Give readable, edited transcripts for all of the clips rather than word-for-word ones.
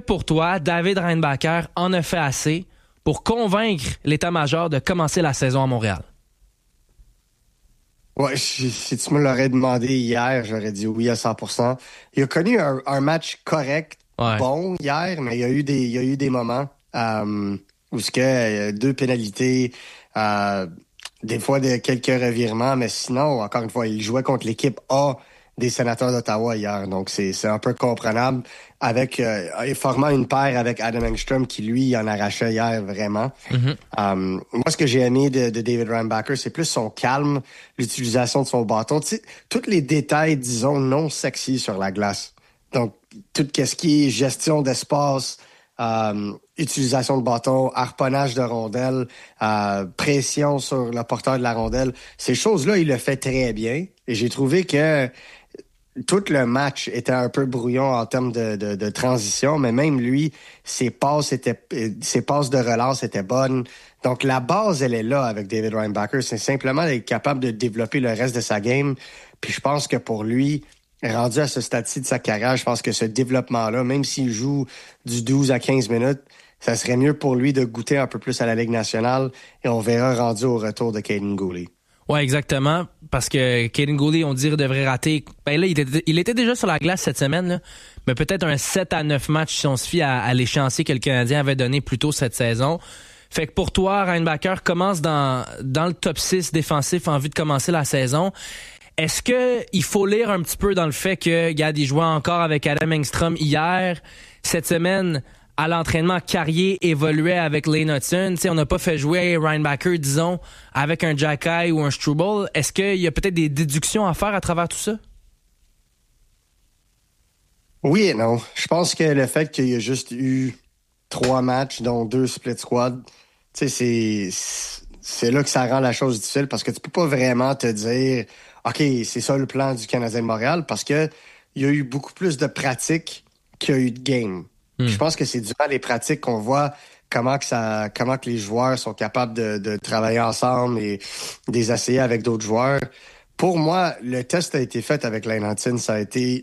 pour toi, David Reinbacher en a fait assez pour convaincre l'état-major de commencer la saison à Montréal? Ouais, si tu me l'aurais demandé hier, j'aurais dit oui à 100%. Il a connu un match correct, bon hier, mais il y a eu des moments où ce que deux pénalités, des fois quelques revirements, mais sinon, encore une fois, il jouait contre l'équipe A des Sénateurs d'Ottawa hier, donc c'est un peu comprenable avec formant une paire avec Adam Engstrom qui lui en arrachait hier vraiment. Mm-hmm. Moi, ce que j'ai aimé de David Reinbacher, c'est plus son calme, l'utilisation de son bâton, tu sais, tous les détails, disons, non sexy sur la glace. Donc, tout ce qui est gestion d'espace, utilisation de bâton, harponnage de rondelles, pression sur le porteur de la rondelle, ces choses-là, il le fait très bien. Et j'ai trouvé que tout le match était un peu brouillon en termes de transition, mais même lui, ses passes de relance étaient bonnes. Donc, la base, elle est là avec David Reinbacher. C'est simplement d'être capable de développer le reste de sa game. Puis je pense que pour lui, rendu à ce stade-ci de sa carrière, je pense que ce développement-là, même s'il joue du 12 à 15 minutes, ça serait mieux pour lui de goûter un peu plus à la Ligue nationale et on verra rendu au retour de Kaiden Guhle. Oui, exactement. Parce que Kaiden Guhle, on dirait, devrait rater. Ben là, il était déjà sur la glace cette semaine, là, mais peut-être un 7 à 9 matchs si on se fie à l'échéancier que le Canadien avait donné plus tôt cette saison. Fait que pour toi, Reinbacher commence dans le top 6 défensif en vue de commencer la saison. Est-ce que il faut lire un petit peu dans le fait que, regarde, il jouait encore avec Adam Engstrom hier, cette semaine, à l'entraînement, Carrier évoluait avec Lane Hutson. T'sais, on n'a pas fait jouer Reinbacher, disons, avec un Jacky ou un Struble. Est-ce qu'il y a peut-être des déductions à faire à travers tout ça? Oui et non. Je pense que le fait qu'il y a juste eu 3 matchs, dont 2 split squad, c'est là que ça rend la chose difficile parce que tu peux pas vraiment te dire OK, c'est ça le plan du Canadien de Montréal parce que il y a eu beaucoup plus de pratiques qu'il y a eu de games. Je pense que c'est durant les pratiques qu'on voit comment que les joueurs sont capables de travailler ensemble et des essayer avec d'autres joueurs. Pour moi, le test a été fait avec Lane Hutson, ça a été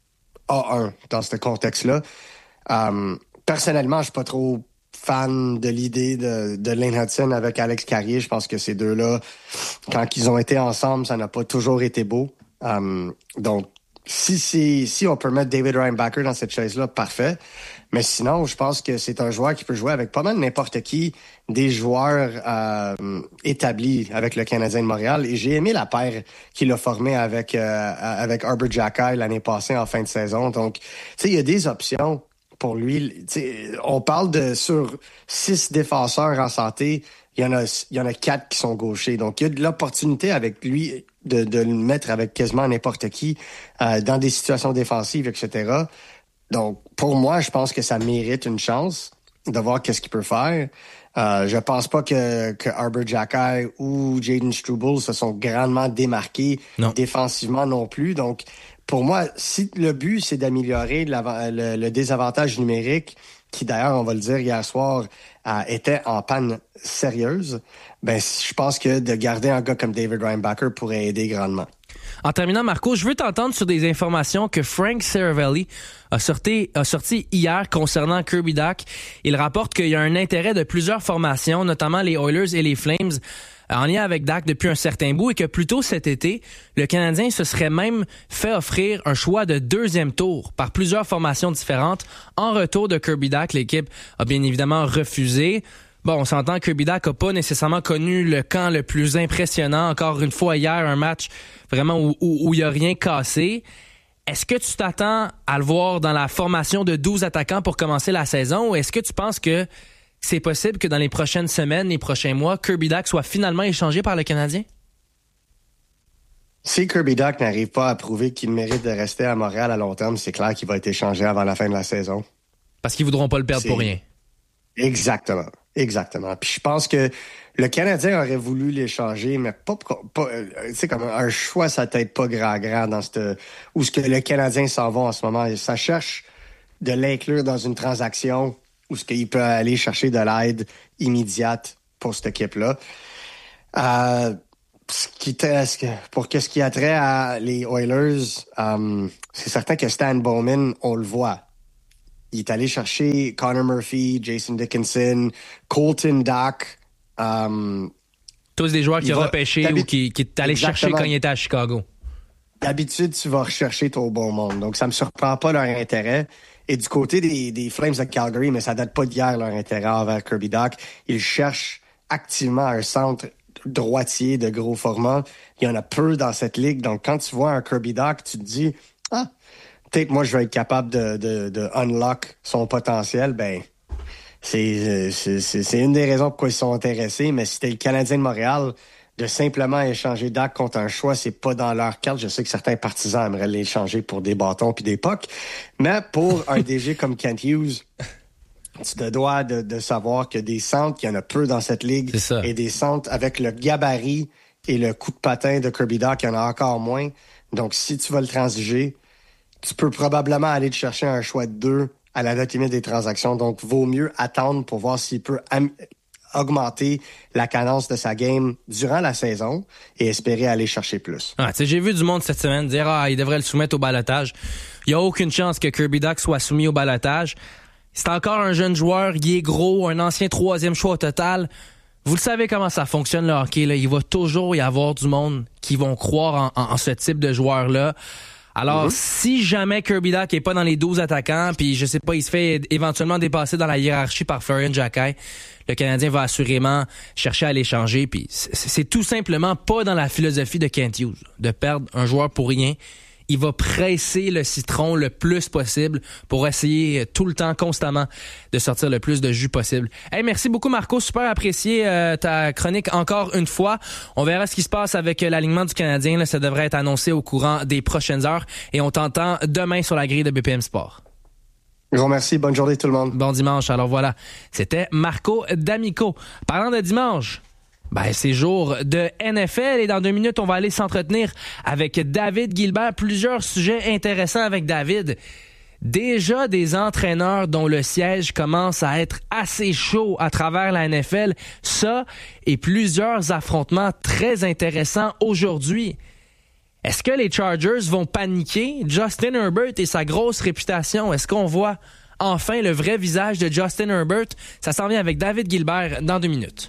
A1 dans ce contexte-là. Personnellement, je suis pas trop fan de l'idée de Lane Hutson avec Alex Carrier. Je pense que ces deux-là, quand ils ont été ensemble, ça n'a pas toujours été beau. Donc, si on peut mettre David Reinbacher dans cette chaise-là, parfait. Mais sinon, je pense que c'est un joueur qui peut jouer avec pas mal n'importe qui, des joueurs établis avec le Canadien de Montréal. Et j'ai aimé la paire qu'il a formée avec Arber Xhekaj l'année passée en fin de saison. Donc, tu sais, il y a des options pour lui. On parle de sur 6 défenseurs en santé, il y en a 4 qui sont gauchers. Donc, il y a de l'opportunité avec lui de le mettre avec quasiment n'importe qui dans des situations défensives, etc. Donc, pour moi, je pense que ça mérite une chance de voir qu'est-ce qu'il peut faire. Je pense pas que Arber Xhekaj ou Jayden Struble se sont grandement démarqués défensivement non plus. Donc, pour moi, si le but, c'est d'améliorer le désavantage numérique, qui d'ailleurs, on va le dire hier soir, était en panne sérieuse, ben je pense que de garder un gars comme David Reinbacher pourrait aider grandement. En terminant, Marco, je veux t'entendre sur des informations que Frank Seravalli a sorti hier concernant Kirby Dach. Il rapporte qu'il y a un intérêt de plusieurs formations, notamment les Oilers et les Flames, en lien avec Dach depuis un certain bout et que plus tôt cet été, le Canadien se serait même fait offrir un choix de 2e tour par plusieurs formations différentes. En retour de Kirby Dach, l'équipe a bien évidemment refusé. Bon, on s'entend que Kirby Dach n'a pas nécessairement connu le camp le plus impressionnant. Encore une fois, hier, un match vraiment où il n'y a rien cassé. Est-ce que tu t'attends à le voir dans la formation de 12 attaquants pour commencer la saison ou est-ce que tu penses que c'est possible que dans les prochaines semaines, les prochains mois, Kirby Dach soit finalement échangé par le Canadien? Si Kirby Dach n'arrive pas à prouver qu'il mérite de rester à Montréal à long terme, c'est clair qu'il va être échangé avant la fin de la saison. Parce qu'ils voudront pas le perdre pour rien. Exactement. Puis je pense que le Canadien aurait voulu l'échanger, mais pas tu sais, comme un choix, ça peut-être pas grand dans où ce que le Canadien s'en va en ce moment. Ça cherche de l'inclure dans une transaction où ce qu'il peut aller chercher de l'aide immédiate pour cette équipe-là. Pour ce qui a trait à les Oilers, c'est certain que Stan Bowman, on le voit. il est allé chercher Connor Murphy, Jason Dickinson, Colton Dach. Tous des joueurs qu'il a repêchés ou qui est allé chercher quand il était à Chicago. D'habitude, tu vas rechercher ton bon monde. Donc, ça me surprend pas leur intérêt. Et du côté des Flames de Calgary, mais ça date pas d'hier leur intérêt envers Kirby Dach. Ils cherchent activement un centre droitier de gros format. Il y en a peu dans cette ligue. Donc, quand tu vois un Kirby Dach, tu te dis, peut-être moi, je vais être capable de unlock son potentiel. Ben, c'est une des raisons pourquoi ils sont intéressés. Mais si t'es le Canadien de Montréal, de simplement échanger Dach contre un choix, c'est pas dans leur carte. Je sais que certains partisans aimeraient l'échanger pour des bâtons puis des pucks. Mais pour un DG comme Kent Hughes, tu te dois de savoir que des centres, il y en a peu dans cette ligue. Et des centres avec le gabarit et le coup de patin de Kirby Dach, il y en a encore moins. Donc, si tu vas le transiger, tu peux probablement aller te chercher un choix de 2 à la date limite des transactions. Donc, vaut mieux attendre pour voir s'il peut augmenter la cadence de sa game durant la saison et espérer aller chercher plus. J'ai vu du monde cette semaine dire il devrait le soumettre au ballottage. Il n'y a aucune chance que Kirby Dach soit soumis au ballottage. C'est encore un jeune joueur, il est gros, un ancien 3e choix au total. Vous le savez comment ça fonctionne le hockey, là. Il va toujours y avoir du monde qui vont croire en ce type de joueur-là. Alors, si jamais Kirby Dach est pas dans les 12 attaquants, puis je sais pas, il se fait éventuellement dépasser dans la hiérarchie par Florian Jacquet, le Canadien va assurément chercher à l'échanger. Puis c'est tout simplement pas dans la philosophie de Kent Hughes de perdre un joueur pour rien. Il va presser le citron le plus possible pour essayer tout le temps, constamment, de sortir le plus de jus possible. Hey, merci beaucoup, Marco. Super apprécié ta chronique encore une fois. On verra ce qui se passe avec l'alignement du Canadien. Là, ça devrait être annoncé au courant des prochaines heures. Et on t'entend demain sur la grille de BPM Sport. Je vous remercie. Bonne journée tout le monde. Bon dimanche. Alors voilà, c'était Marco D'Amico. Parlant de dimanche, c'est jour de NFL et dans 2 minutes, on va aller s'entretenir avec David Gilbert. Plusieurs sujets intéressants avec David. Déjà des entraîneurs dont le siège commence à être assez chaud à travers la NFL. Ça et plusieurs affrontements très intéressants aujourd'hui. Est-ce que les Chargers vont paniquer? Justin Herbert et sa grosse réputation, est-ce qu'on voit enfin le vrai visage de Justin Herbert? Ça s'en vient avec David Gilbert dans 2 minutes.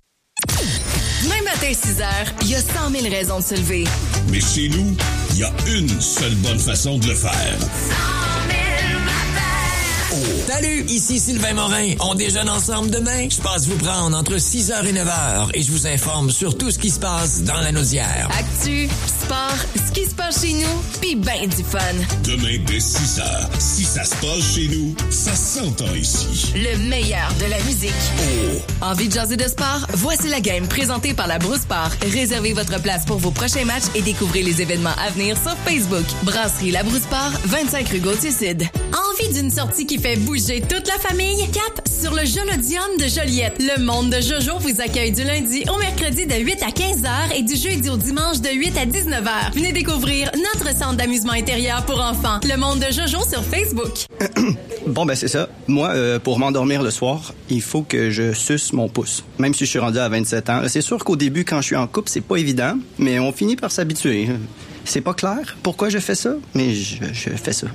Demain matin, 6h, il y a 100 000 raisons de se lever. Mais chez nous, il y a une seule bonne façon de le faire. 100 000 matins! Oh. Salut, ici Sylvain Morin. On déjeune ensemble demain. Je passe vous prendre entre 6h et 9h et je vous informe sur tout ce qui se passe dans la Naudière. Actu, sport, ce qui se passe chez nous, pis ben du fun. Demain dès 6h. Si ça se passe chez nous, ça s'entend ici. Le meilleur de la musique. Oh. Envie de jaser de sport? Voici la game présentée par la Brousse Sport. Réservez votre place pour vos prochains matchs et découvrez les événements à venir sur Facebook. Brasserie La Brousse Sport, 25 rue Gauthier-Sud. Envie d'une sortie qui fait bouger toute la famille? Cap sur le Jolodium de Joliette. Le monde de Jojo vous accueille du lundi au mercredi de 8 à 15h et du jeudi au dimanche de 8 à 19h. Venez découvrir notre centre d'amusement intérieur pour enfants. Le monde de Jojo sur Facebook. C'est ça. Moi, pour m'endormir le soir, il faut que je suce mon pouce. Même si je suis rendu à 27 ans. C'est sûr qu'au début, quand je suis en couple, c'est pas évident, mais on finit par s'habituer. C'est pas clair pourquoi je fais ça, mais je fais ça.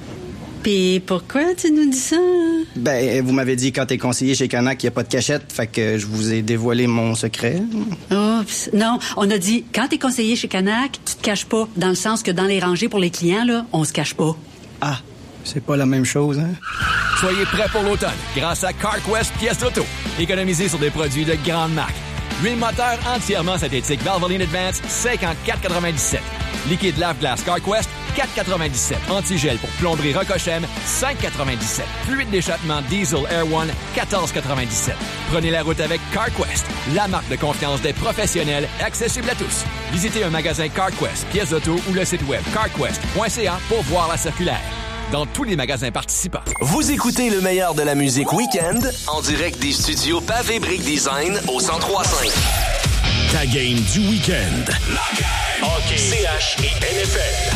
Puis pourquoi tu nous dis ça? Vous m'avez dit quand t'es conseiller chez Canac qu'il n'y a pas de cachette, fait que je vous ai dévoilé mon secret. Oups. Non, on a dit quand t'es conseiller chez Canac, tu te caches pas, dans le sens que dans les rangées pour les clients, là, on se cache pas. Ah, c'est pas la même chose, hein? Soyez prêts pour l'automne grâce à CarQuest pièces d'auto. Économisez sur des produits de grande marque. Huile moteur entièrement synthétique Valvoline Advance, 54,97. Liquide lave-glace CarQuest, 4,97. Antigel pour plomberie Rocochem, 5,97. Fluide d'échappement Diesel Air One, 14,97. Prenez la route avec CarQuest, la marque de confiance des professionnels, accessible à tous. Visitez un magasin CarQuest, pièces d'auto ou le site web carquest.ca pour voir la circulaire. Dans tous les magasins participants. Vous écoutez le meilleur de la musique week-end en direct des studios Pavé Brick Design au 103.5. Ta game du week-end. La game. Hockey, CH et NFL.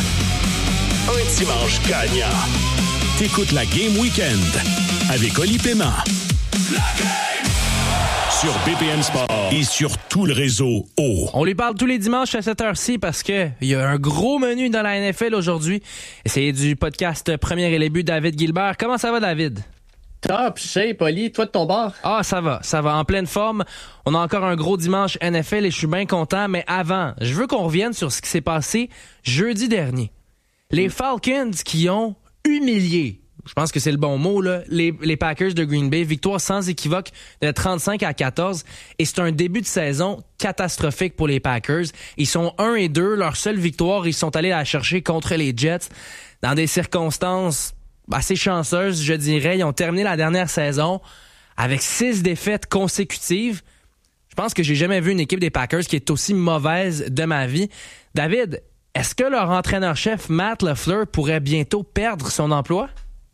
Un dimanche gagnant. T'écoutes la game week-end avec Oli Paiement. La game. sur BPM Sport et sur tout le réseau O. On lui parle tous les dimanches à cette heure-ci parce que il y a un gros menu dans la NFL aujourd'hui. Et c'est du podcast Premier et les buts, David Gilbert. Comment ça va, David? Top, shape, Oli, toi de ton bord? Ah, ça va, en pleine forme. On a encore un gros dimanche NFL et je suis bien content. Mais avant, je veux qu'on revienne sur ce qui s'est passé jeudi dernier. Les Falcons qui ont humilié, je pense que c'est le bon mot, là, les Packers de Green Bay. Victoire sans équivoque de 35-14. Et c'est un début de saison catastrophique pour les Packers. Ils sont 1-2. Leur seule victoire, ils sont allés la chercher contre les Jets dans des circonstances assez chanceuses, je dirais. Ils ont terminé la dernière saison avec 6 défaites consécutives. Je pense que j'ai jamais vu une équipe des Packers qui est aussi mauvaise de ma vie. David, est-ce que leur entraîneur-chef Matt LaFleur pourrait bientôt perdre son emploi?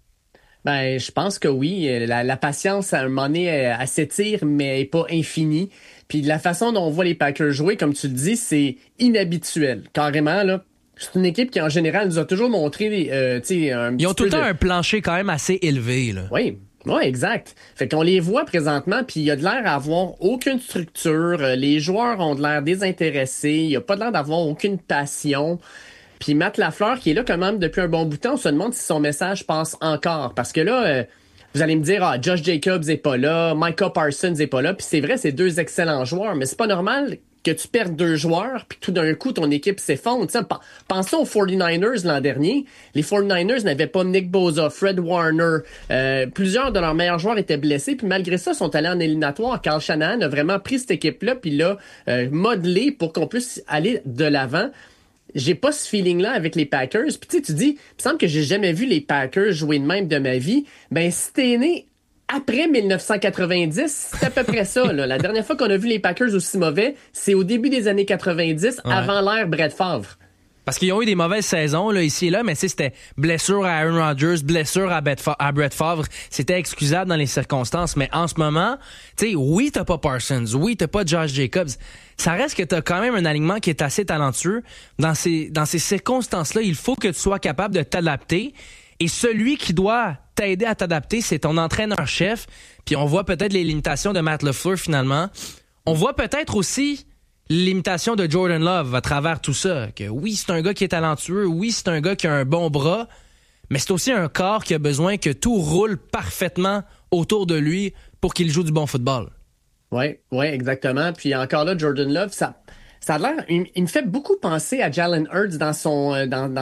Ben, je pense que oui. La patience, à un moment donné, elle s'étire, mais elle n'est pas infinie. Puis la façon dont on voit les Packers jouer, comme tu le dis, c'est inhabituel. Carrément, là. C'est une équipe qui, en général, nous a toujours montré Ils ont tout le temps un plancher quand même assez élevé, là. Oui, exact. Fait qu'on les voit présentement, puis il y a de l'air à avoir aucune structure. Les joueurs ont de l'air désintéressés. Il n'y a pas de l'air d'avoir aucune passion. Puis Matt LaFleur, qui est là quand même depuis un bon bout de temps, on se demande si son message passe encore. Parce que là, vous allez me dire, Josh Jacobs est pas là, Micah Parsons est pas là. Puis c'est vrai, c'est 2 excellents joueurs, mais c'est pas normal que tu perdes 2 joueurs, puis tout d'un coup, ton équipe s'effondre. Pensons aux 49ers l'an dernier. Les 49ers n'avaient pas Nick Bosa, Fred Warner. Plusieurs de leurs meilleurs joueurs étaient blessés, puis malgré ça, sont allés en éliminatoire. Carl Shanahan a vraiment pris cette équipe-là, puis l'a modelé pour qu'on puisse aller de l'avant. J'ai pas ce feeling-là avec les Packers. Puis tu dis, il me semble que j'ai jamais vu les Packers jouer de même de ma vie. Ben, si t'es né après 1990, c'est à peu près ça, là. La dernière fois qu'on a vu les Packers aussi mauvais, c'est au début des années 90, avant l'ère Brett Favre. Parce qu'ils ont eu des mauvaises saisons, là, ici et là, mais c'était blessure à Aaron Rodgers, blessure à Brett Favre. C'était excusable dans les circonstances. Mais en ce moment, tu sais, oui, t'as pas Parsons, oui, t'as pas Josh Jacobs. Ça reste que t'as quand même un alignement qui est assez talentueux. Dans ces circonstances-là, il faut que tu sois capable de t'adapter. Et celui qui doit t'aider à t'adapter, c'est ton entraîneur-chef. Puis on voit peut-être les limitations de Matt LaFleur, finalement. On voit peut-être aussi les limitations de Jordan Love à travers tout ça. Que oui, c'est un gars qui est talentueux. Oui, c'est un gars qui a un bon bras. Mais c'est aussi un corps qui a besoin que tout roule parfaitement autour de lui pour qu'il joue du bon football. Oui, exactement. Puis encore là, Jordan Love, ça a l'air, il me fait beaucoup penser à Jalen Hurts dans son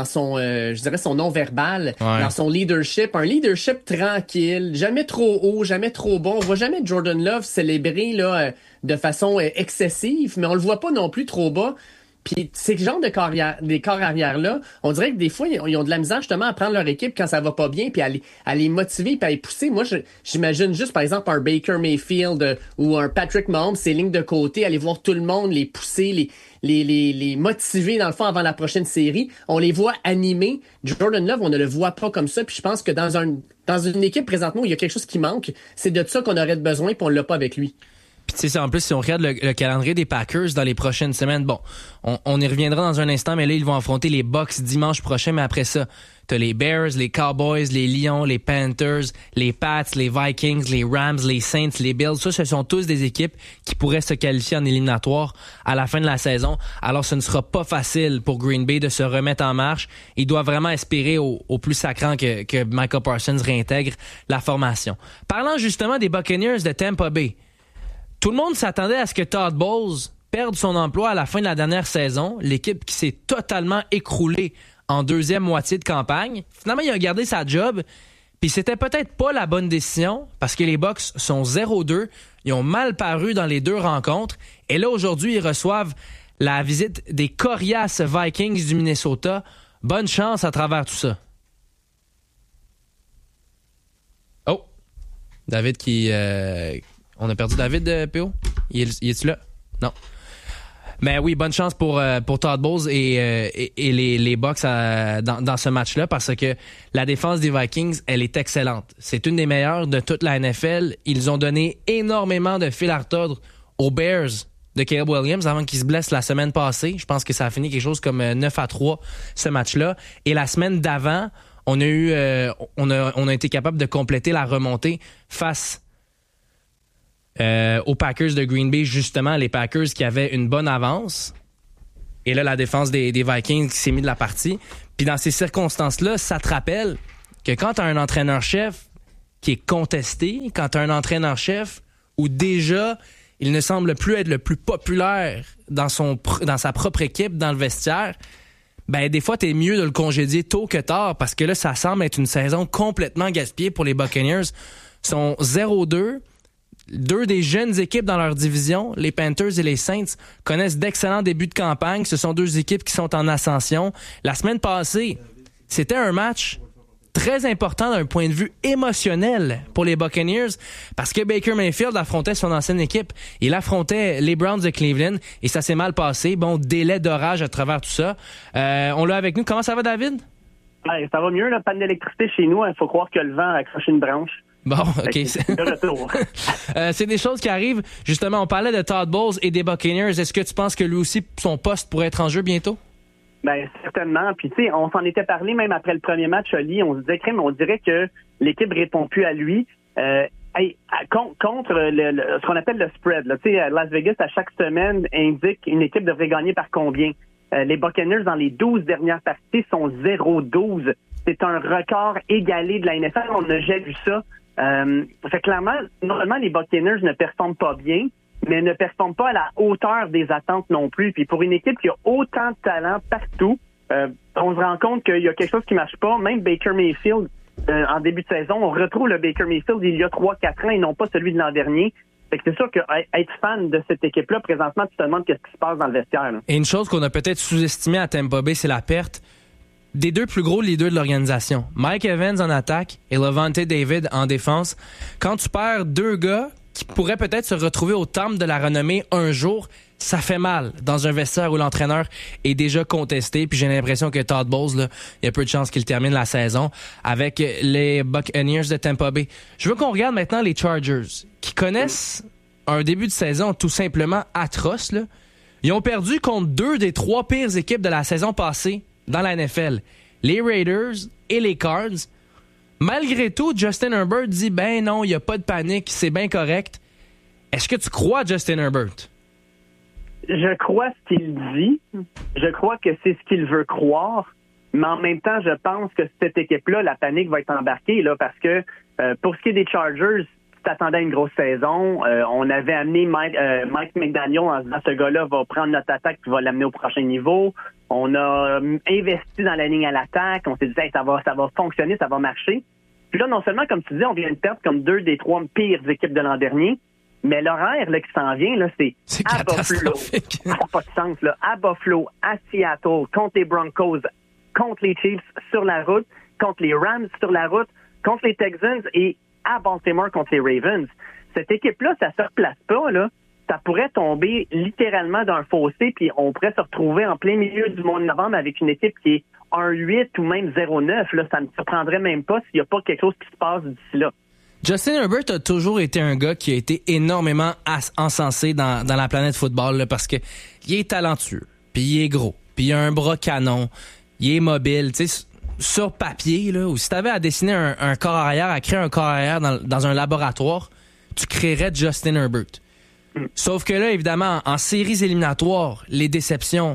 je dirais son non-verbal, dans son leadership, un leadership tranquille, jamais trop haut, jamais trop bon. On voit jamais Jordan Love célébrer là de façon excessive, mais on le voit pas non plus trop bas. Puis ces genres de corps arrière-là, on dirait que des fois, ils ont de la misère justement à prendre leur équipe quand ça va pas bien, puis à les motiver, puis à les pousser. Moi, j'imagine juste, par exemple, un Baker Mayfield ou un Patrick Mahomes, ces lignes de côté, aller voir tout le monde, les pousser, les motiver, dans le fond, avant la prochaine série. On les voit animés. Jordan Love, on ne le voit pas comme ça, puis je pense que dans une équipe présentement où il y a quelque chose qui manque, c'est de ça qu'on aurait besoin, puis on l'a pas avec lui. Puis tu sais, en plus, si on regarde le calendrier des Packers dans les prochaines semaines, bon, on y reviendra dans un instant, mais là, ils vont affronter les Bucks dimanche prochain, mais après ça, t'as les Bears, les Cowboys, les Lions, les Panthers, les Pats, les Vikings, les Rams, les Saints, les Bills. Ça, ce sont tous des équipes qui pourraient se qualifier en éliminatoire à la fin de la saison. Alors, ce ne sera pas facile pour Green Bay de se remettre en marche. Il doit vraiment espérer au plus sacrant que Micah Parsons réintègre la formation. Parlant justement des Buccaneers de Tampa Bay, tout le monde s'attendait à ce que Todd Bowles perde son emploi à la fin de la dernière saison. L'équipe qui s'est totalement écroulée en deuxième moitié de campagne. Finalement, il a gardé sa job. Puis c'était peut-être pas la bonne décision parce que les Bucks sont 0-2. Ils ont mal paru dans les 2 rencontres. Et là, aujourd'hui, ils reçoivent la visite des coriaces Vikings du Minnesota. Bonne chance à travers tout ça. Oh! David qui... On a perdu David, P.O.? Il est-tu là? Non. Mais oui, bonne chance pour Todd Bowles et les Bucks dans ce match-là parce que la défense des Vikings, elle est excellente. C'est une des meilleures de toute la NFL. Ils ont donné énormément de fil à retordre aux Bears de Caleb Williams avant qu'il se blesse la semaine passée. Je pense que ça a fini quelque chose comme 9-3 ce match-là. Et la semaine d'avant, on a été capable de compléter la remontée face aux Packers de Green Bay, justement, les Packers qui avaient une bonne avance. Et là, la défense des Vikings qui s'est mise de la partie. Puis dans ces circonstances-là, ça te rappelle que quand tu as un entraîneur-chef qui est contesté, quand tu as un entraîneur-chef où déjà il ne semble plus être le plus populaire dans sa propre équipe, dans le vestiaire, ben des fois, t'es mieux de le congédier tôt que tard parce que là, ça semble être une saison complètement gaspillée pour les Buccaneers. Ils sont 0-2. Deux des jeunes équipes dans leur division, les Panthers et les Saints, connaissent d'excellents débuts de campagne. Ce sont deux équipes qui sont en ascension. La semaine passée, c'était un match très important d'un point de vue émotionnel pour les Buccaneers parce que Baker Mayfield affrontait son ancienne équipe. Il affrontait les Browns de Cleveland et ça s'est mal passé. Bon, délai d'orage à travers tout ça. On l'a avec nous. Comment ça va, David? Ouais, ça va mieux, la panne d'électricité chez nous. Il faut croire que le vent a accroché une branche. Bon, OK. De retour. C'est des choses qui arrivent. Justement, on parlait de Todd Bowles et des Buccaneers. Est-ce que tu penses que lui aussi, son poste pourrait être en jeu bientôt? Ben certainement. Puis tu sais, on s'en était parlé même après le premier match, Oli. On se disait, on dirait que l'équipe répond plus à lui. Contre ce qu'on appelle le spread. Tu sais, Las Vegas, à chaque semaine, indique une équipe devrait gagner par combien. Les Buccaneers, dans les 12 dernières parties, sont 0-12. C'est un record égalé de la NFL. On n'a jamais vu ça. Fait clairement, normalement, les Buccaneers ne performent pas bien, mais ne performent pas à la hauteur des attentes non plus. Puis pour une équipe qui a autant de talent partout, on se rend compte qu'il y a quelque chose qui marche pas. Même Baker Mayfield, en début de saison, on retrouve le Baker Mayfield il y a 3-4 ans et non pas celui de l'an dernier. Fait que c'est sûr que être fan de cette équipe-là, présentement, tu te demandes qu'est-ce qui se passe dans le vestiaire. Là. Et une chose qu'on a peut-être sous-estimée à Tampa Bay, c'est la perte des deux plus gros leaders de l'organisation. Mike Evans en attaque et Lavonte David en défense. Quand tu perds deux gars qui pourraient peut-être se retrouver au temple de la renommée un jour, ça fait mal dans un vestiaire où l'entraîneur est déjà contesté. Puis j'ai l'impression que Todd Bowles, là, il y a peu de chances qu'il termine la saison avec les Buccaneers de Tampa Bay. Je veux qu'on regarde maintenant les Chargers, qui connaissent un début de saison tout simplement atroce. Là. Ils ont perdu contre deux des trois pires équipes de la saison passée dans la NFL, les Raiders et les Cards. Malgré tout, Justin Herbert dit, ben non, il n'y a pas de panique, c'est bien correct. Est-ce que tu crois à Justin Herbert? Je crois ce qu'il dit. Je crois que c'est ce qu'il veut croire. Mais en même temps, je pense que cette équipe-là, la panique va être embarquée là, parce que pour ce qui est des Chargers, tu t'attendais à une grosse saison. On avait amené Mike McDaniel en se disant ce gars-là va prendre notre attaque et va l'amener au prochain niveau. On a investi dans la ligne à l'attaque. On s'est dit hey, ça va fonctionner, ça va marcher. Puis là, non seulement, comme tu dis, on vient de perdre comme deux des trois pires équipes de l'an dernier, mais l'horaire là, qui s'en vient, là, c'est à Buffalo. Ça n'a pas de sens. Là. À Buffalo, à Seattle, contre les Broncos, contre les Chiefs sur la route, contre les Rams sur la route, contre les Texans et à Baltimore contre les Ravens. Cette équipe-là, ça se replace pas, là. Ça pourrait tomber littéralement d'un fossé, puis on pourrait se retrouver en plein milieu du mois de novembre avec une équipe qui est 1-8 ou même 0-9. Là, ça ne me surprendrait même pas s'il n'y a pas quelque chose qui se passe d'ici là. Justin Herbert a toujours été un gars qui a été énormément encensé dans la planète football là, parce que il est talentueux, puis il est gros, puis il a un bras canon, il est mobile, tu sais. Sur papier, là, ou si tu avais à dessiner un corps arrière, à créer un corps arrière dans un laboratoire, tu créerais Justin Herbert. Sauf que là, évidemment, en séries éliminatoires, les déceptions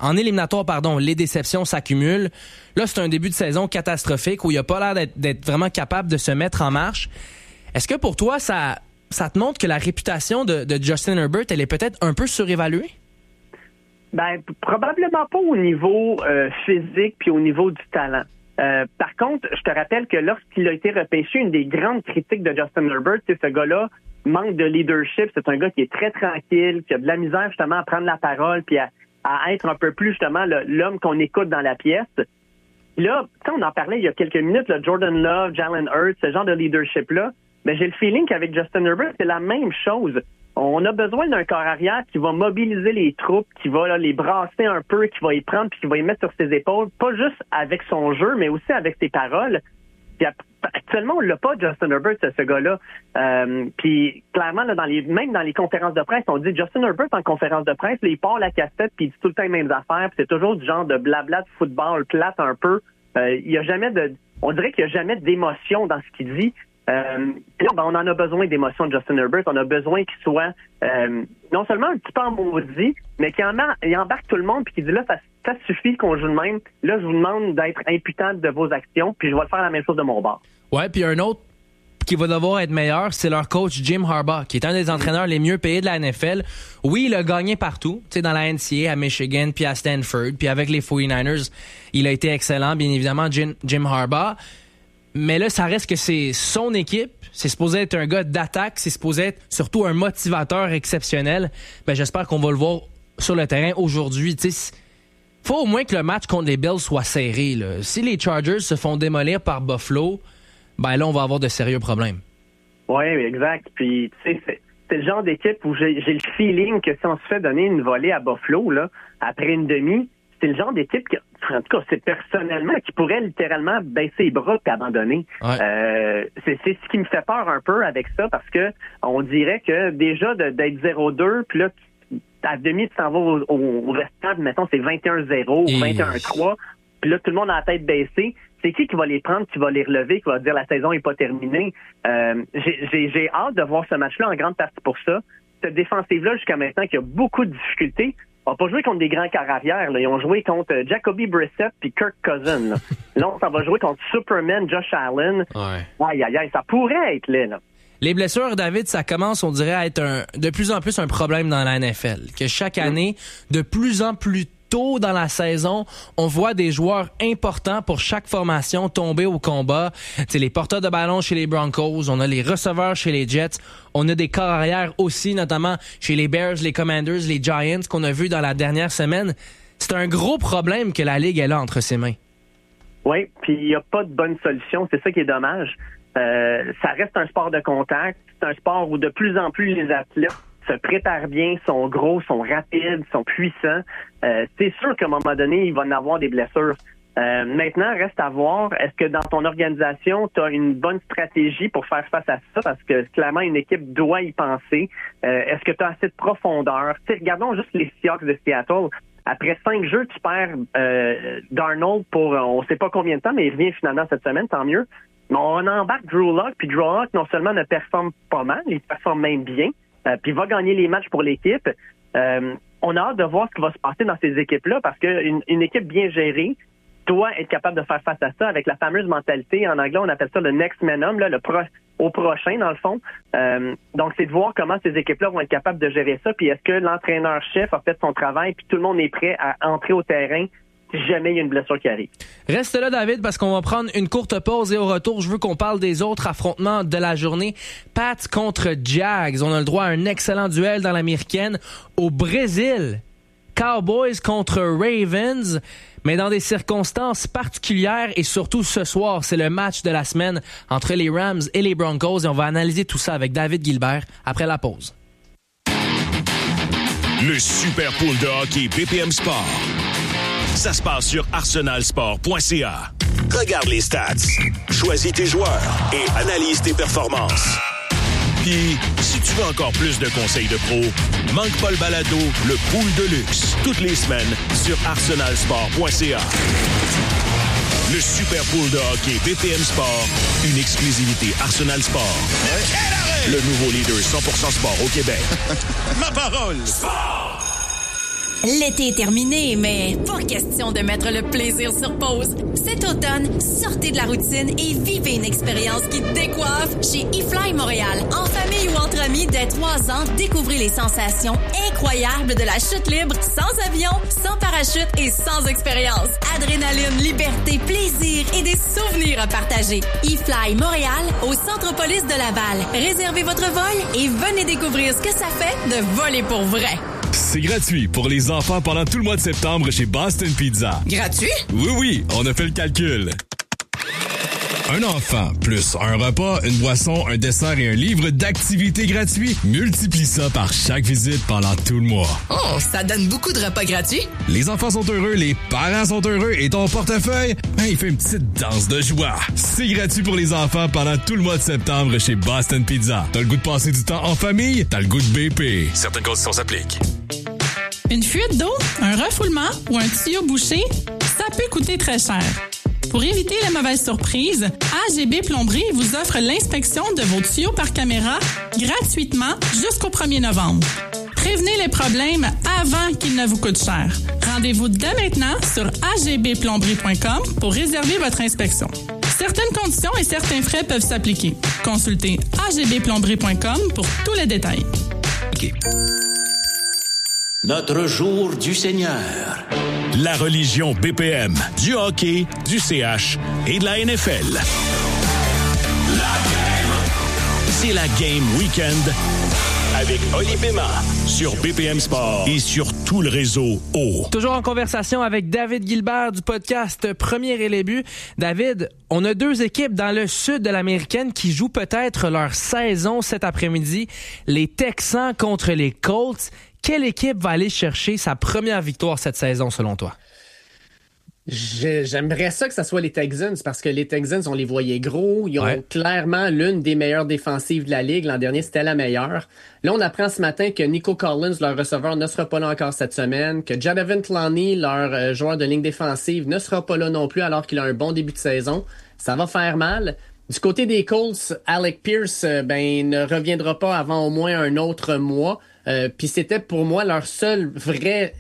s'accumulent. Là, c'est un début de saison catastrophique où il n'a pas l'air d'être vraiment capable de se mettre en marche. Est-ce que pour toi, ça te montre que la réputation de Justin Herbert, elle est peut-être un peu surévaluée? Ben, probablement pas au niveau physique puis au niveau du talent. Par contre, je te rappelle que lorsqu'il a été repêché, une des grandes critiques de Justin Herbert, c'est ce gars-là manque de leadership. C'est un gars qui est très tranquille, qui a de la misère justement à prendre la parole puis à être un peu plus justement l'homme qu'on écoute dans la pièce. Là, on en parlait il y a quelques minutes, là, Jordan Love, Jalen Hurts, ce genre de leadership-là. Mais j'ai le feeling qu'avec Justin Herbert, c'est la même chose. On a besoin d'un corps arrière qui va mobiliser les troupes, qui va là, les brasser un peu, qui va y prendre puis qui va y mettre sur ses épaules, pas juste avec son jeu, mais aussi avec ses paroles. Puis actuellement, on l'a pas, Justin Herbert, ce gars-là. Puis clairement, là, même dans les conférences de presse, on dit Justin Herbert en conférence de presse, là, il part la cassette puis il dit tout le temps les mêmes affaires. Puis c'est toujours du genre de blabla de football plate un peu. On dirait qu'il n'y a jamais d'émotion dans ce qu'il dit. On en a besoin d'émotions de Justin Herbert. On a besoin qu'il soit non seulement un petit peu en maudit, mais qu'il embarque tout le monde puis qu'il dit là, ça suffit qu'on joue de même. Là, je vous demande d'être imputable de vos actions, puis je vais faire la même chose de mon bord. Ouais, puis un autre qui va devoir être meilleur, c'est leur coach Jim Harbaugh, qui est un des entraîneurs les mieux payés de la NFL. Oui, il a gagné partout, tu sais, dans la NCAA, à Michigan, puis à Stanford, puis avec les 49ers, il a été excellent, bien évidemment, Jim Harbaugh. Mais là, ça reste que c'est son équipe, c'est supposé être un gars d'attaque, c'est supposé être surtout un motivateur exceptionnel. Ben, j'espère qu'on va le voir sur le terrain aujourd'hui. Tu sais, faut au moins que le match contre les Bills soit serré, là. Si les Chargers se font démolir par Buffalo, ben là, on va avoir de sérieux problèmes. Oui, exact. Puis, tu sais, c'est le genre d'équipe où j'ai le feeling que si on se fait donner une volée à Buffalo, là, après une demi, c'est le genre d'équipe qui, en tout cas, c'est personnellement, qui pourrait littéralement baisser les bras et abandonner. Ouais. C'est ce qui me fait peur un peu avec ça, parce que on dirait que déjà d'être 0-2, puis là, à demi, tu t'en vas au restant, mettons, c'est 21-0 ou 21-3, puis là, tout le monde a la tête baissée. C'est qui va les prendre, qui va les relever, qui va dire la saison n'est pas terminée? J'ai hâte de voir ce match-là en grande partie pour ça. Cette défensive-là, jusqu'à maintenant, qui a beaucoup de difficultés, on n'a pas joué contre des grands carrières. Ils ont joué contre Jacoby Brissett puis Kirk Cousins. Là, on s'en va jouer contre Superman, Josh Allen. Ouais. Aïe, ça pourrait être là. Les blessures, David, ça commence, on dirait, à être de plus en plus un problème dans la NFL. Que chaque année, de plus en plus tôt dans la saison, on voit des joueurs importants pour chaque formation tomber au combat. C'est les porteurs de ballon chez les Broncos, on a les receveurs chez les Jets, on a des corps arrière aussi, notamment chez les Bears, les Commanders, les Giants, qu'on a vu dans la dernière semaine. C'est un gros problème que la Ligue est là entre ses mains. Oui, puis il n'y a pas de bonne solution, c'est ça qui est dommage. Ça reste un sport de contact, c'est un sport où de plus en plus les athlètes se préparent bien, sont gros, sont rapides, sont puissants. C'est sûr qu'à un moment donné, il va en avoir des blessures. Maintenant, reste à voir, est-ce que dans ton organisation, tu as une bonne stratégie pour faire face à ça? Parce que clairement, une équipe doit y penser. Est-ce que tu as assez de profondeur? T'sais, regardons juste les Seahawks de Seattle. Après 5 jeux, tu perds Darnold pour on sait pas combien de temps, mais il revient finalement cette semaine, tant mieux. Mais on embarque Drew Lock, puis Drew Lock non seulement ne performe pas mal, il performe même bien, puis va gagner les matchs pour l'équipe. On a hâte de voir ce qui va se passer dans ces équipes-là, parce qu'une équipe bien gérée doit être capable de faire face à ça avec la fameuse mentalité, en anglais on appelle ça le next man up, là, au prochain dans le fond. Donc c'est de voir comment ces équipes-là vont être capables de gérer ça, puis est-ce que l'entraîneur-chef a fait son travail, puis tout le monde est prêt à entrer au terrain si jamais il y a une blessure qui arrive. Reste là, David, parce qu'on va prendre une courte pause et au retour, je veux qu'on parle des autres affrontements de la journée. Pats contre Jags. On a le droit à un excellent duel dans l'américaine. Au Brésil, Cowboys contre Ravens, mais dans des circonstances particulières et surtout ce soir, c'est le match de la semaine entre les Rams et les Broncos et on va analyser tout ça avec David Gilbert après la pause. Le Super Pool de hockey BPM Sport. Ça se passe sur arsenalsport.ca. Regarde les stats, choisis tes joueurs et analyse tes performances. Puis, si tu veux encore plus de conseils de pro, manque pas le balado, le Pool de luxe, toutes les semaines sur arsenalsport.ca. Le Super Pool de hockey BPM Sport, une exclusivité Arsenal Sport. Le nouveau leader 100% sport au Québec. Ma parole! Sport! L'été est terminé, mais pas question de mettre le plaisir sur pause. Cet automne, sortez de la routine et vivez une expérience qui décoiffe chez eFly Montréal. En famille ou entre amis, dès 3 ans, découvrez les sensations incroyables de la chute libre, sans avion, sans parachute et sans expérience. Adrénaline, liberté, plaisir et des souvenirs à partager. eFly Montréal, au Centropolis de Laval. Réservez votre vol et venez découvrir ce que ça fait de voler pour vrai. C'est gratuit pour les enfants pendant tout le mois de septembre chez Boston Pizza. Gratuit? Oui, on a fait le calcul. Un enfant, plus un repas, une boisson, un dessert et un livre d'activités gratuits, multiplie ça par chaque visite pendant tout le mois. Oh, ça donne beaucoup de repas gratuits. Les enfants sont heureux, les parents sont heureux et ton portefeuille, il fait une petite danse de joie. C'est gratuit pour les enfants pendant tout le mois de septembre chez Boston Pizza. T'as le goût de passer du temps en famille? T'as le goût de BP. Certaines conditions s'appliquent. Une fuite d'eau, un refoulement ou un tuyau bouché, ça peut coûter très cher. Pour éviter les mauvaises surprises, AGB Plomberie vous offre l'inspection de vos tuyaux par caméra gratuitement jusqu'au 1er novembre. Prévenez les problèmes avant qu'ils ne vous coûtent cher. Rendez-vous dès maintenant sur agbplomberie.com pour réserver votre inspection. Certaines conditions et certains frais peuvent s'appliquer. Consultez agbplomberie.com pour tous les détails. Okay. Notre jour du Seigneur. La religion BPM, du hockey, du CH et de la NFL. C'est la Game Weekend avec Oli Béma sur BPM Sport et sur tout le réseau O. Toujours en conversation avec David Gilbert du podcast Premier et les buts. David, on a 2 équipes dans le sud de l'Américaine qui jouent peut-être leur saison cet après-midi. Les Texans contre les Colts. Quelle équipe va aller chercher sa première victoire cette saison selon toi? J'aimerais ça que ça soit les Texans parce que les Texans, on les voyait gros. Ils ont clairement l'une des meilleures défensives de la Ligue. L'an dernier, c'était la meilleure. Là, on apprend ce matin que Nico Collins, leur receveur, ne sera pas là encore cette semaine. Que Jadavion Clowney, leur joueur de ligne défensive, ne sera pas là non plus alors qu'il a un bon début de saison. Ça va faire mal. Du côté des Colts, Alec Pierce ne reviendra pas avant au moins un autre mois. Puis c'était pour moi leur seule vraie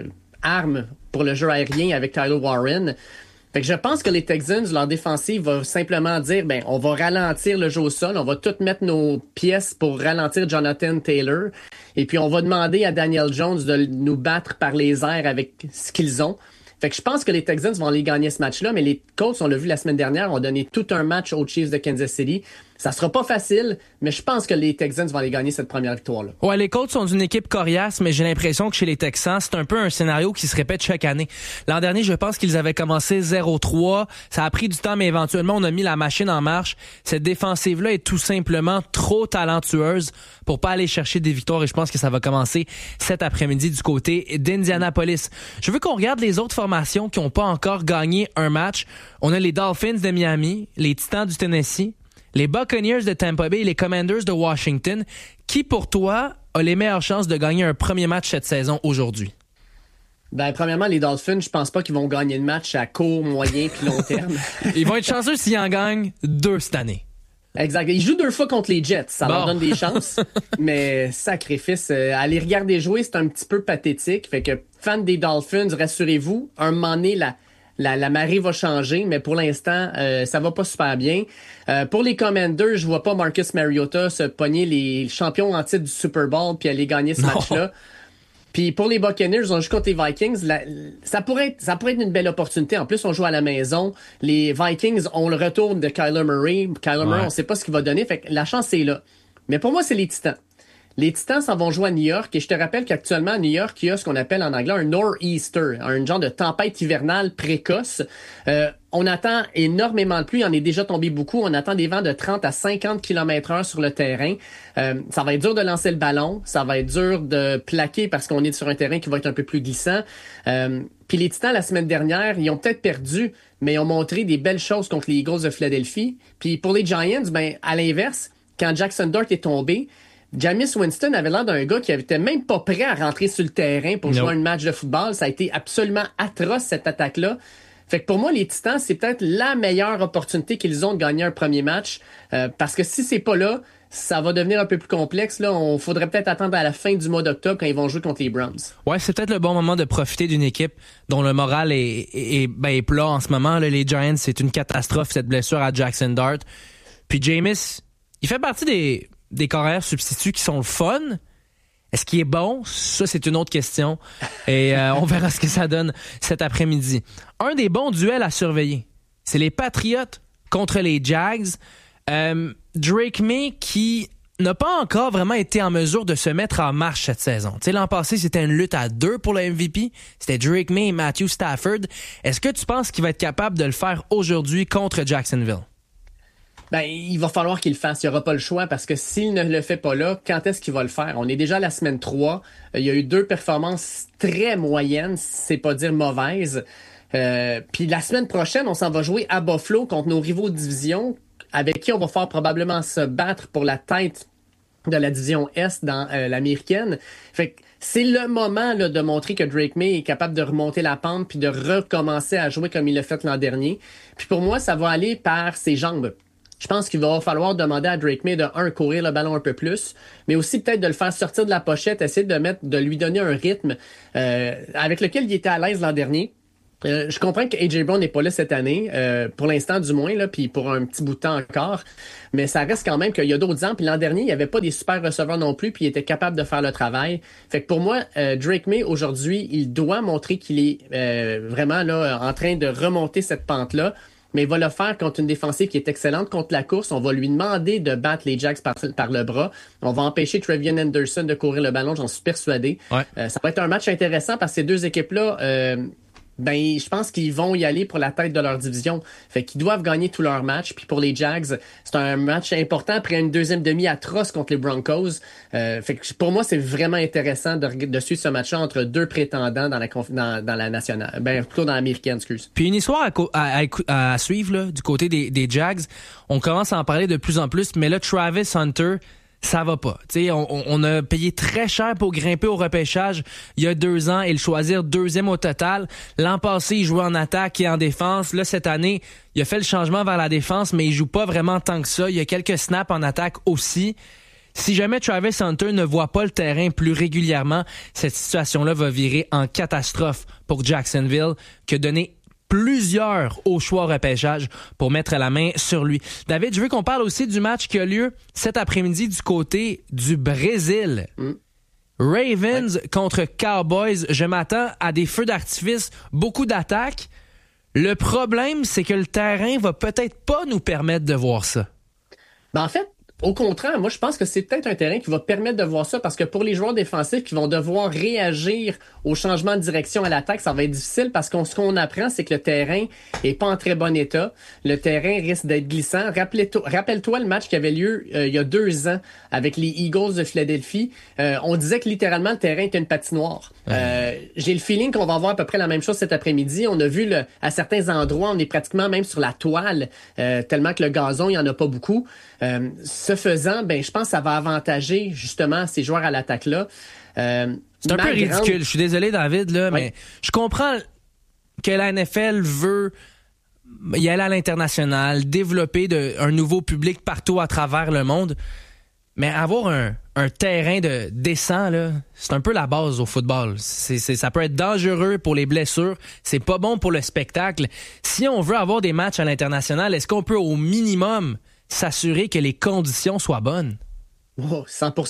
arme pour le jeu aérien avec Tyler Warren. Fait que je pense que les Texans, leur défensive va simplement dire, on va ralentir le jeu au sol, on va tout mettre nos pièces pour ralentir Jonathan Taylor, et puis on va demander à Daniel Jones de nous battre par les airs avec ce qu'ils ont. Fait que je pense que les Texans vont aller gagner ce match-là, mais les Colts, on l'a vu la semaine dernière, ont donné tout un match aux Chiefs de Kansas City. Ça sera pas facile, mais je pense que les Texans vont aller gagner cette première victoire-là. Ouais, les Colts sont une équipe coriace, mais j'ai l'impression que chez les Texans, c'est un peu un scénario qui se répète chaque année. L'an dernier, je pense qu'ils avaient commencé 0-3. Ça a pris du temps, mais éventuellement, on a mis la machine en marche. Cette défensive-là est tout simplement trop talentueuse pour pas aller chercher des victoires, et je pense que ça va commencer cet après-midi du côté d'Indianapolis. Je veux qu'on regarde les autres formations qui n'ont pas encore gagné un match. On a les Dolphins de Miami, les Titans du Tennessee, les Buccaneers de Tampa Bay et les Commanders de Washington. Qui, pour toi, a les meilleures chances de gagner un premier match cette saison aujourd'hui? Premièrement, les Dolphins, je pense pas qu'ils vont gagner le match à court, moyen puis long terme. Ils vont être chanceux s'ils en gagnent 2 cette année. Exact. Ils jouent 2 fois contre les Jets. Ça leur donne des chances. Mais sacrifice, aller regarder jouer, c'est un petit peu pathétique. Fait que, fans des Dolphins, rassurez-vous, un moment donné, la marée va changer, mais pour l'instant, ça va pas super bien. Pour les Commanders, je vois pas Marcus Mariota se pogner les champions en titre du Super Bowl puis aller gagner ce match-là. Puis pour les Buccaneers, on joue contre les Vikings. Ça pourrait être une belle opportunité. En plus, on joue à la maison. Les Vikings ont le retour de Kyler Murray. Murray, on sait pas ce qu'il va donner. Fait que la chance est là. Mais pour moi, c'est les Titans. Les Titans s'en vont jouer à New York, et je te rappelle qu'actuellement à New York, il y a ce qu'on appelle en anglais un nor'easter, un genre de tempête hivernale précoce. On attend énormément de pluie, il en est déjà tombé beaucoup. On attend des vents de 30 à 50 km/h sur le terrain. Ça va être dur de lancer le ballon, ça va être dur de plaquer parce qu'on est sur un terrain qui va être un peu plus glissant. Puis les Titans, la semaine dernière, ils ont peut-être perdu, mais ils ont montré des belles choses contre les Eagles de Philadelphie. Puis pour les Giants, à l'inverse, quand Jackson Dart est tombé, Jameis Winston avait l'air d'un gars qui était même pas prêt à rentrer sur le terrain pour jouer un match de football. Ça a été absolument atroce, cette attaque-là. Fait que pour moi, les Titans, c'est peut-être la meilleure opportunité qu'ils ont de gagner un premier match. Parce que si c'est pas là, ça va devenir un peu plus complexe. Là, on faudrait peut-être attendre à la fin du mois d'octobre quand ils vont jouer contre les Browns. Ouais, c'est peut-être le bon moment de profiter d'une équipe dont le moral est plat en ce moment. Là, les Giants, c'est une catastrophe, cette blessure à Jackson Dart. Puis Jameis, il fait partie des carrières substituts qui sont le fun. Est-ce qu'il est bon? Ça, c'est une autre question. Et on verra ce que ça donne cet après-midi. Un des bons duels à surveiller, c'est les Patriots contre les Jags. Drake May qui n'a pas encore vraiment été en mesure de se mettre en marche cette saison. Tu sais, l'an passé, c'était une lutte à 2 pour le MVP. C'était Drake May et Matthew Stafford. Est-ce que tu penses qu'il va être capable de le faire aujourd'hui contre Jacksonville? Il va falloir qu'il le fasse. Il n'y aura pas le choix parce que s'il ne le fait pas là, quand est-ce qu'il va le faire? On est déjà à la semaine 3. Il y a eu 2 performances très moyennes, c'est pas dire mauvaises. Puis la semaine prochaine, on s'en va jouer à Buffalo contre nos rivaux de division avec qui on va fort probablement se battre pour la tête de la division Est dans l'américaine. Fait que c'est le moment là, de montrer que Drake May est capable de remonter la pente puis de recommencer à jouer comme il l'a fait l'an dernier. Puis pour moi, ça va aller par ses jambes. Je pense qu'il va falloir demander à Drake May de courir le ballon un peu plus, mais aussi peut-être de le faire sortir de la pochette, essayer de lui donner un rythme avec lequel il était à l'aise l'an dernier. Je comprends que AJ Brown n'est pas là cette année, pour l'instant du moins, là, puis pour un petit bout de temps encore, mais ça reste quand même qu'il y a d'autres ans, puis l'an dernier, il n'y avait pas des super receveurs non plus, puis il était capable de faire le travail. Fait que pour moi, Drake May, aujourd'hui, il doit montrer qu'il est vraiment là en train de remonter cette pente-là, mais il va le faire contre une défensive qui est excellente contre la course. On va lui demander de battre les Jags par le bras. On va empêcher Trevion Henderson de courir le ballon, j'en suis persuadé. Ouais. Ça va être un match intéressant parce que ces deux équipes-là... je pense qu'ils vont y aller pour la tête de leur division. Fait qu'ils doivent gagner tous leurs matchs. Puis pour les Jags, c'est un match important après une deuxième demi atroce contre les Broncos. Fait que pour moi, c'est vraiment intéressant de suivre ce match-là entre deux prétendants dans la nationale. Plutôt dans l'américaine, excuse. Puis une histoire à suivre là, du côté des Jags. On commence à en parler de plus en plus, mais là, Travis Hunter... ça va pas. T'sais, on a payé très cher pour grimper au repêchage il y a 2 ans et le choisir 2e au total. L'an passé, il jouait en attaque et en défense. Là, cette année, il a fait le changement vers la défense, mais il joue pas vraiment tant que ça. Il y a quelques snaps en attaque aussi. Si jamais Travis Hunter ne voit pas le terrain plus régulièrement, cette situation-là va virer en catastrophe pour Jacksonville, qui a donné plusieurs au choix au repêchage pour mettre la main sur lui. David, je veux qu'on parle aussi du match qui a lieu cet après-midi du côté du Brésil. Ravens contre Cowboys. Je m'attends à des feux d'artifice, beaucoup d'attaques. Le problème, c'est que le terrain va peut-être pas nous permettre de voir ça. En fait, au contraire, moi, je pense que c'est peut-être un terrain qui va permettre de voir ça parce que pour les joueurs défensifs qui vont devoir réagir au changement de direction à l'attaque, ça va être difficile parce que ce qu'on apprend, c'est que le terrain est pas en très bon état. Le terrain risque d'être glissant. Rappelle-toi le match qui avait lieu il y a 2 ans avec les Eagles de Philadelphie. On disait que littéralement le terrain était une patinoire. J'ai le feeling qu'on va avoir à peu près la même chose cet après-midi. On a vu à certains endroits, on est pratiquement même sur la toile, tellement que le gazon, il y en a pas beaucoup. Ce faisant, je pense que ça va avantager justement ces joueurs à l'attaque-là. C'est un peu ridicule. Je suis désolé, David, là, mais je comprends que la NFL veut y aller à l'international, développer un nouveau public partout à travers le monde. Mais avoir un terrain décent, là, c'est un peu la base au football. Ça peut être dangereux pour les blessures. C'est pas bon pour le spectacle. Si on veut avoir des matchs à l'international, est-ce qu'on peut au minimum s'assurer que les conditions soient bonnes? Oh,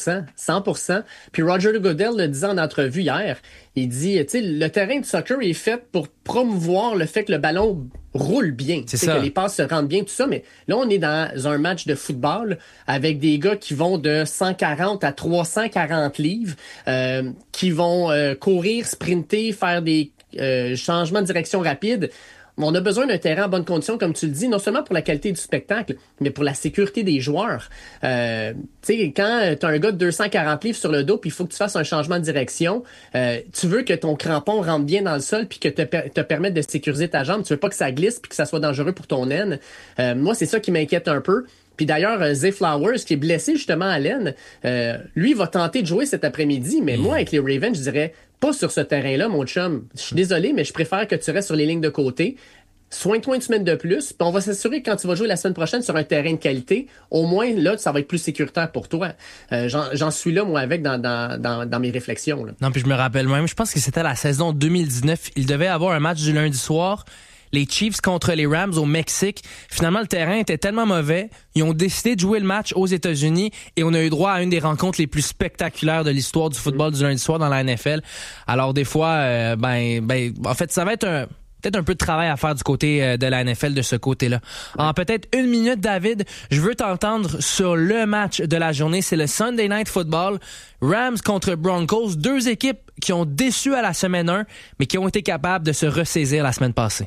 100%. Puis Roger Goodell le disait en entrevue hier. Il dit, tu sais, le terrain de soccer est fait pour promouvoir le fait que le ballon roule bien. C'est ça. Que les passes se rendent bien, tout ça. Mais là, on est dans un match de football avec des gars qui vont de 140 à 340 livres, qui vont courir, sprinter, faire des changements de direction rapides. On a besoin d'un terrain en bonne condition, comme tu le dis, non seulement pour la qualité du spectacle, mais pour la sécurité des joueurs. Tu sais, quand tu as un gars de 240 livres sur le dos, puis il faut que tu fasses un changement de direction, tu veux que ton crampon rentre bien dans le sol, puis que te permette de sécuriser ta jambe. Tu veux pas que ça glisse, puis que ça soit dangereux pour ton aine. Moi, c'est ça qui m'inquiète un peu. Puis d'ailleurs, Zay Flowers, qui est blessé justement à l'aine, lui va tenter de jouer cet après-midi, mais moi, avec les Ravens, je dirais pas sur ce terrain-là, mon chum. Je suis désolé, mais je préfère que tu restes sur les lignes de côté. Soigne-toi une semaine de plus, puis on va s'assurer que quand tu vas jouer la semaine prochaine sur un terrain de qualité, au moins, là, ça va être plus sécuritaire pour toi. J'en suis là, moi, avec dans mes réflexions. Là. Non, puis je me rappelle même, je pense que c'était la saison 2019. Il devait avoir un match du lundi soir. Les Chiefs contre les Rams au Mexique. Finalement, le terrain était tellement mauvais. Ils ont décidé de jouer le match aux États-Unis et on a eu droit à une des rencontres les plus spectaculaires de l'histoire du football du lundi soir dans la NFL. Alors, des fois, en fait, ça va être peut-être un peu de travail à faire du côté de la NFL de ce côté-là. En peut-être 1 minute, David, je veux t'entendre sur le match de la journée. C'est le Sunday Night Football. Rams contre Broncos. 2 équipes qui ont déçu à la semaine 1, mais qui ont été capables de se ressaisir la semaine passée.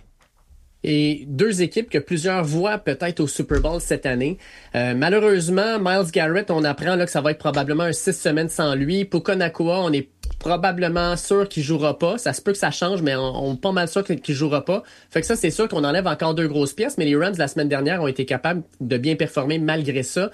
Et 2 équipes que plusieurs voient peut-être au Super Bowl cette année. Malheureusement, Myles Garrett, on apprend là que ça va être probablement un 6 semaines sans lui. Puka Nacua, on est probablement sûr qu'il jouera pas. Ça se peut que ça change, mais on est pas mal sûr qu'il jouera pas. Fait que ça, c'est sûr qu'on enlève encore 2 grosses pièces, mais les Rams, la semaine dernière, ont été capables de bien performer malgré ça.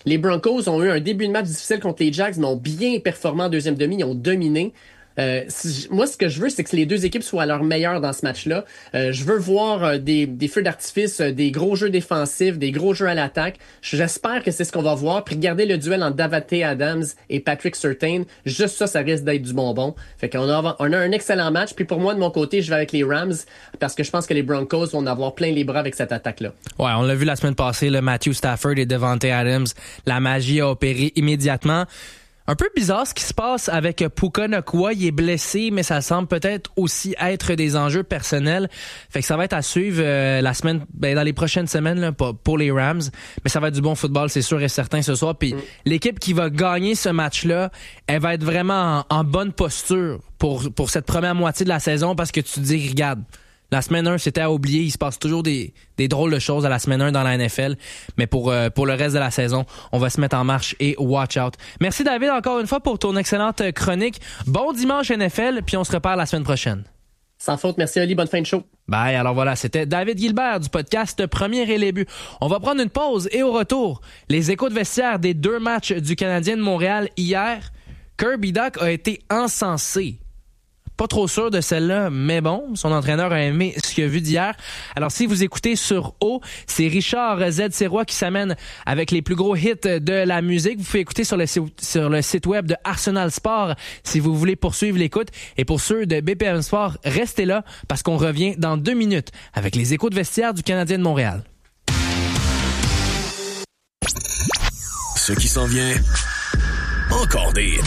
Les Broncos ont eu un début de match difficile contre les Jags, mais ont bien performé en deuxième demi. Ils ont dominé. Moi, ce que je veux, c'est que les deux équipes soient à leur meilleur dans ce match-là. Je veux voir des feux d'artifice, des gros jeux défensifs, des gros jeux à l'attaque. J'espère que c'est ce qu'on va voir. Puis regardez le duel entre Davante Adams et Patrick Surtain. Juste ça risque d'être du bonbon. Fait qu'on a un excellent match. Puis pour moi, de mon côté, je vais avec les Rams parce que je pense que les Broncos vont en avoir plein les bras avec cette attaque-là. Ouais, on l'a vu la semaine passée, le Matthew Stafford et Davante Adams. La magie a opéré immédiatement. Un peu bizarre ce qui se passe avec Puka Nacua. Il est blessé, mais ça semble peut-être aussi être des enjeux personnels. Fait que ça va être à suivre la semaine, dans les prochaines semaines là, pour les Rams. Mais ça va être du bon football, c'est sûr et certain ce soir. Puis l'équipe qui va gagner ce match-là, elle va être vraiment en bonne posture pour cette première moitié de la saison parce que tu te dis, regarde, la semaine 1, c'était à oublier. Il se passe toujours des drôles de choses à la semaine 1 dans la NFL. Mais pour le reste de la saison, on va se mettre en marche et watch out. Merci David encore une fois pour ton excellente chronique. Bon dimanche NFL, puis on se reparle la semaine prochaine. Sans faute, merci Ali, bonne fin de show. Bye, alors voilà, c'était David Gilbert du podcast Premier et les buts. On va prendre une pause et au retour, les échos de vestiaire des 2 matchs du Canadien de Montréal hier. Kirby Dach a été encensé. Pas trop sûr de celle-là, mais bon, son entraîneur a aimé ce qu'il a vu d'hier. Alors, si vous écoutez sur O, c'est Richard Z. Sirois qui s'amène avec les plus gros hits de la musique. Vous pouvez écouter sur le site web de Arsenal Sport si vous voulez poursuivre l'écoute. Et pour ceux de BPM Sport, restez là parce qu'on revient dans 2 minutes avec les échos de vestiaire du Canadien de Montréal. Ce qui s'en vient, encore des